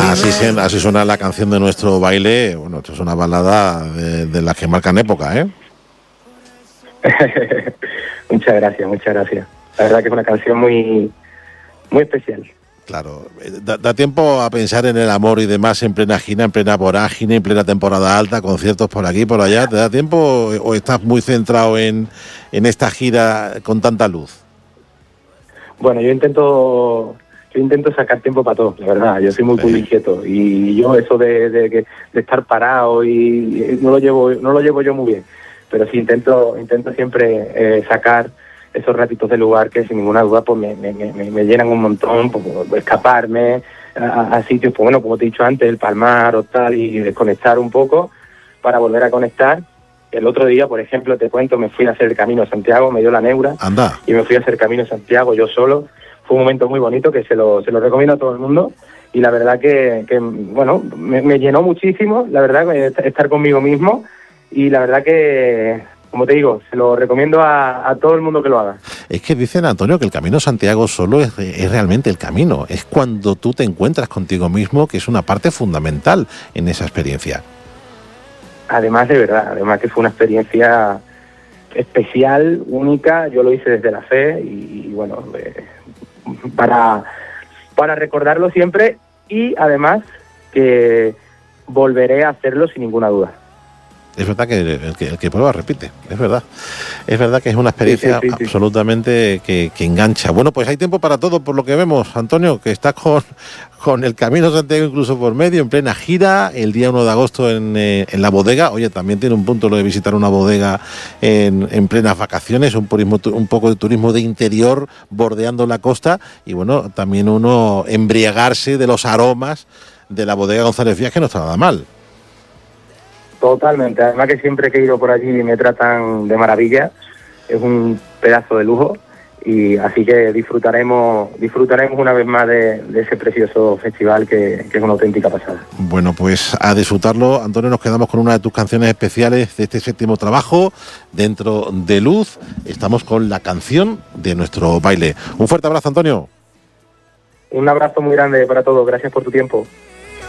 Así suena la canción de nuestro baile. Bueno, esto es una balada de las que marcan época, ¿eh? Muchas gracias. La verdad que es una canción muy, muy especial. Claro, da tiempo a pensar en el amor y demás en plena gira, en plena vorágine, en plena temporada alta, conciertos por aquí, por allá. ¿Te da tiempo o estás muy centrado en esta gira con tanta luz? Bueno, yo intento sacar tiempo para todo, la verdad. Yo soy muy inquieto y yo eso de estar parado y no lo llevo yo muy bien. Pero sí intento siempre sacar esos ratitos de lugar que sin ninguna duda pues me llenan un montón, pues, escaparme a sitios, pues bueno, como te he dicho antes, el Palmar o tal, y desconectar un poco para volver a conectar. El otro día, por ejemplo, te cuento, me fui a hacer el Camino a Santiago, me dio la neura. Anda. Y me fui a hacer Camino a Santiago yo solo. Fue un momento muy bonito que se lo recomiendo a todo el mundo. Y la verdad que bueno, me llenó muchísimo, la verdad, estar conmigo mismo. Y la verdad que, como te digo, se lo recomiendo a todo el mundo que lo haga. Es que dicen, Antonio, que el Camino a Santiago solo es realmente el camino. Es cuando tú te encuentras contigo mismo, que es una parte fundamental en esa experiencia. Además que fue una experiencia especial, única. Yo lo hice desde la fe y bueno, para recordarlo siempre, y además que volveré a hacerlo sin ninguna duda. Es verdad que el que prueba repite, es verdad que es una experiencia sí. Absolutamente que engancha. Bueno, pues hay tiempo para todo, por lo que vemos, Antonio, que estás con el Camino a Santiago incluso por medio, en plena gira, el día 1 de agosto en la bodega. Oye, también tiene un punto lo de visitar una bodega en plenas vacaciones, un poco de turismo de interior bordeando la costa, y bueno, también uno embriagarse de los aromas de la bodega González Vías, que no está nada mal. Totalmente, además que siempre que he ido por allí me tratan de maravilla, es un pedazo de lujo, y así que disfrutaremos una vez más de ese precioso festival que es una auténtica pasada. Bueno, pues a disfrutarlo. Antonio, nos quedamos con una de tus canciones especiales de este 7º trabajo, Dentro de Luz. Estamos con la canción de nuestro baile. Un fuerte abrazo, Antonio. Un abrazo muy grande para todos, gracias por tu tiempo.